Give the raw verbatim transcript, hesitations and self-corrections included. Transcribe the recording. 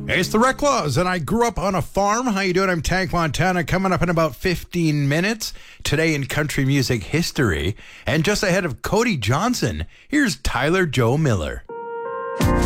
Hey, it's the Reclaws, and I grew up on a farm. How you doing? I'm Tank Montana, coming up in about fifteen minutes. Today in country music history. And just ahead of Cody Johnson, here's Tyler Joe Miller.